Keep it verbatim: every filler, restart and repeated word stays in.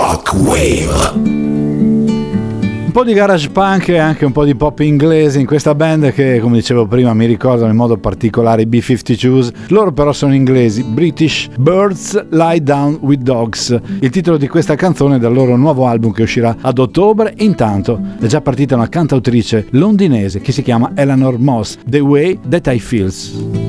Shockwave. Un po' di garage punk e anche un po' di pop inglese in questa band che, come dicevo prima, mi ricordano in modo particolare i B cinquantadue. Loro però sono inglesi, British Birds Lie Down with Dogs. Il titolo di questa canzone è dal loro nuovo album che uscirà ad ottobre. Intanto è già partita una cantautrice londinese che si chiama Eleanor Moss, The Way That I Feels.